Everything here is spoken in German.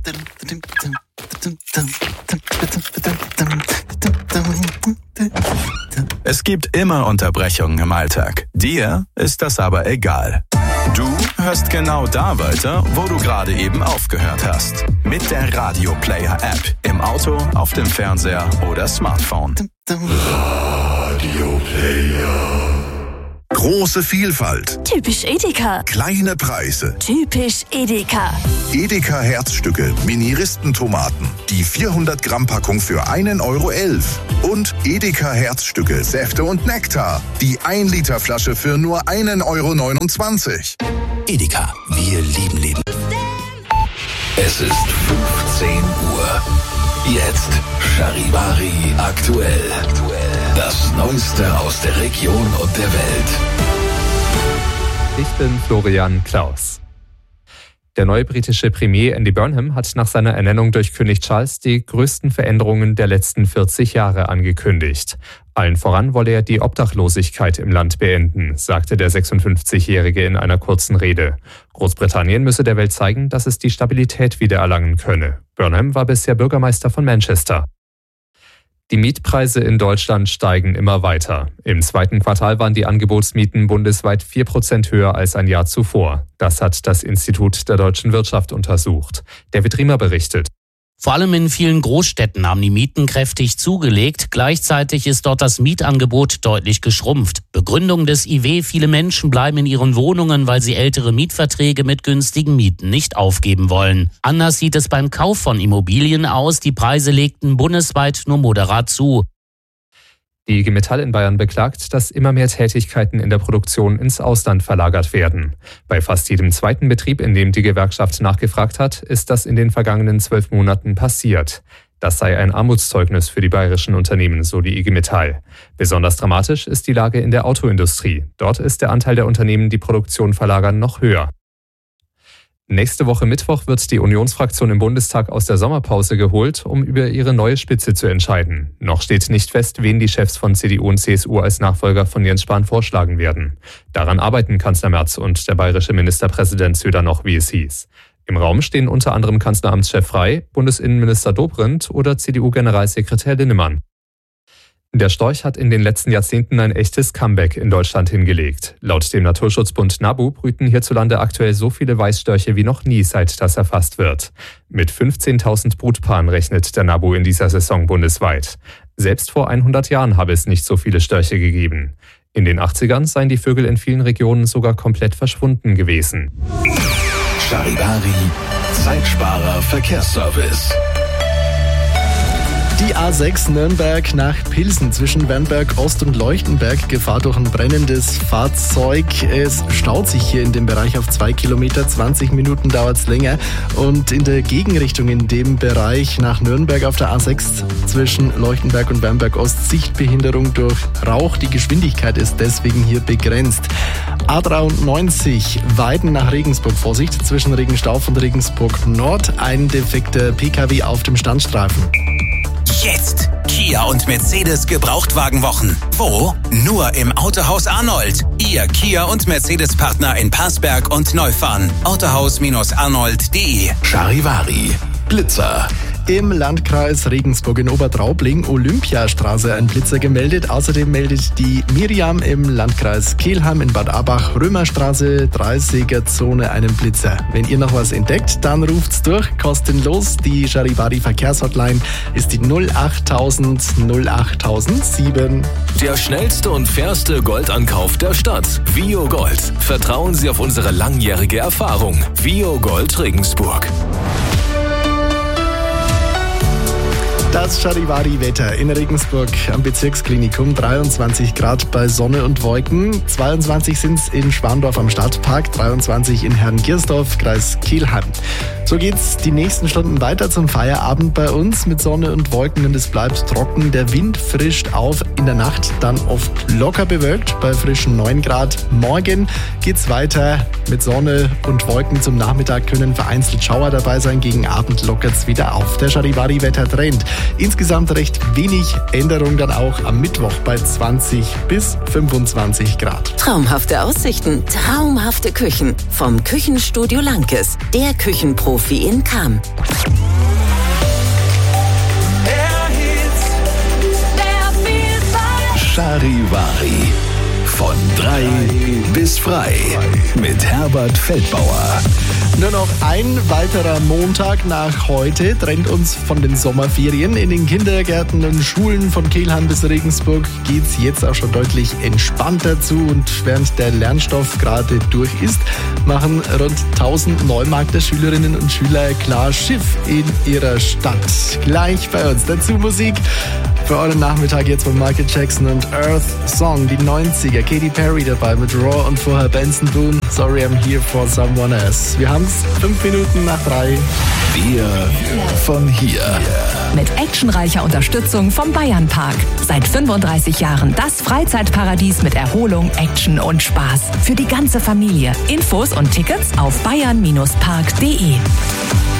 Es gibt immer Unterbrechungen im Alltag. Dir ist das aber egal. Du hörst genau da weiter, wo du gerade eben aufgehört hast. Mit der Radio Player App. Im Auto, auf dem Fernseher oder Smartphone. Radio Player. Große Vielfalt. Typisch Edeka. Kleine Preise. Typisch Edeka. Edeka Herzstücke, Mini-Ristentomaten. Die 400 Gramm Packung für 1,11 € Und Edeka Herzstücke, Säfte und Nektar. Die 1 Liter Flasche für nur 1,29 €. Edeka, wir lieben Leben. Es ist 15 Uhr. Jetzt Charivari aktuell. Das Neueste aus der Region und der Welt. Ich bin Florian Klaus. Der neue britische Premier Andy Burnham hat nach seiner Ernennung durch König Charles die größten Veränderungen der letzten 40 Jahre angekündigt. Allen voran wolle er die Obdachlosigkeit im Land beenden, sagte der 56-Jährige in einer kurzen Rede. Großbritannien müsse der Welt zeigen, dass es die Stabilität wiedererlangen könne. Burnham war bisher Bürgermeister von Manchester. Die Mietpreise in Deutschland steigen immer weiter. Im zweiten Quartal waren die Angebotsmieten bundesweit 4% höher als ein Jahr zuvor. Das hat das Institut der deutschen Wirtschaft untersucht. David Riemer berichtet. Vor allem in vielen Großstädten haben die Mieten kräftig zugelegt. Gleichzeitig ist dort das Mietangebot deutlich geschrumpft. Begründung des IW: viele Menschen bleiben in ihren Wohnungen, weil sie ältere Mietverträge mit günstigen Mieten nicht aufgeben wollen. Anders sieht es beim Kauf von Immobilien aus. Die Preise legten bundesweit nur moderat zu. Die IG Metall in Bayern beklagt, dass immer mehr Tätigkeiten in der Produktion ins Ausland verlagert werden. Bei fast jedem zweiten Betrieb, in dem die Gewerkschaft nachgefragt hat, ist das in den vergangenen 12 Monaten passiert. Das sei ein Armutszeugnis für die bayerischen Unternehmen, so die IG Metall. Besonders dramatisch ist die Lage in der Autoindustrie. Dort ist der Anteil der Unternehmen, die Produktion verlagern, noch höher. Nächste Woche Mittwoch wird die Unionsfraktion im Bundestag aus der Sommerpause geholt, um über ihre neue Spitze zu entscheiden. Noch steht nicht fest, wen die Chefs von CDU und CSU als Nachfolger von Jens Spahn vorschlagen werden. Daran arbeiten Kanzler Merz und der bayerische Ministerpräsident Söder noch, wie es hieß. Im Raum stehen unter anderem Kanzleramtschef Frey, Bundesinnenminister Dobrindt oder CDU-Generalsekretär Linnemann. Der Storch hat in den letzten Jahrzehnten ein echtes Comeback in Deutschland hingelegt. Laut dem Naturschutzbund NABU brüten hierzulande aktuell so viele Weißstörche wie noch nie, seit das erfasst wird. Mit 15.000 Brutpaaren rechnet der NABU in dieser Saison bundesweit. Selbst vor 100 Jahren habe es nicht so viele Störche gegeben. In den 80ern seien die Vögel in vielen Regionen sogar komplett verschwunden gewesen. Charivari, Zeitsparer Verkehrsservice. Die A6 Nürnberg nach Pilsen zwischen Wernberg Ost und Leuchtenberg. Gefahr durch ein brennendes Fahrzeug. Es staut sich hier in dem Bereich auf 2 Kilometer. 20 Minuten dauert es länger. Und in der Gegenrichtung in dem Bereich nach Nürnberg auf der A6 zwischen Leuchtenberg und Wernberg Ost Sichtbehinderung durch Rauch. Die Geschwindigkeit ist deswegen hier begrenzt. A93 Weiden nach Regensburg. Vorsicht, zwischen Regenstauf und Regensburg Nord. Ein defekter PKW auf dem Standstreifen. Jetzt Kia und Mercedes Gebrauchtwagenwochen. Wo? Nur im Autohaus Arnold. Ihr Kia und Mercedes Partner in Parsberg und Neufahren. Autohaus-arnold.de. Charivari, Blitzer. Im Landkreis Regensburg in Obertraubling, Olympiastraße, ein Blitzer gemeldet. Außerdem meldet die Miriam im Landkreis Kelheim in Bad Abach, Römerstraße, 30er-Zone einen Blitzer. Wenn ihr noch was entdeckt, dann ruft's durch, kostenlos. Die Charivari Verkehrshotline ist die 08000 08007. Der schnellste und fairste Goldankauf der Stadt. Vio Gold. Vertrauen Sie auf unsere langjährige Erfahrung. Vio Gold Regensburg. Das Charivari-Wetter in Regensburg am Bezirksklinikum. 23 Grad bei Sonne und Wolken. 22 sind es in Schwandorf am Stadtpark. 23 in Herrengiersdorf, Kreis Kelheim. So geht's die nächsten Stunden weiter zum Feierabend bei uns mit Sonne und Wolken und es bleibt trocken. Der Wind frischt auf, in der Nacht dann oft locker bewölkt bei frischen 9 Grad. Morgen geht's weiter mit Sonne und Wolken. Zum Nachmittag können vereinzelt Schauer dabei sein. Gegen Abend lockert's wieder auf. Der Charivari-Wetter-Trend. Insgesamt recht wenig Änderung dann auch am Mittwoch bei 20 bis 25 Grad. Traumhafte Aussichten, traumhafte Küchen. Vom Küchenstudio Lankes. Der Küchenprofi Profi in Cham. Charivari. Von 3 bis frei. Mit Herbert Feldbauer. Nur noch ein weiterer Montag nach heute trennt uns von den Sommerferien. In den Kindergärten und Schulen von Kelheim bis Regensburg geht es jetzt auch schon deutlich entspannter zu. Und während der Lernstoff gerade durch ist, machen rund 1000 Neumarkter Schülerinnen und Schüler klar Schiff in ihrer Stadt. Gleich bei uns dazu Musik für euren Nachmittag jetzt von Michael Jackson und Earth Song, die 90er. Katy Perry dabei mit Raw und vorher Benson Boone. Sorry, I'm here for someone else. Wir haben es 5 Minuten nach 3. Wir von hier. Mit actionreicher Unterstützung vom Bayernpark. Seit 35 Jahren das Freizeitparadies mit Erholung, Action und Spaß. Für die ganze Familie. Infos und Tickets auf bayern-park.de.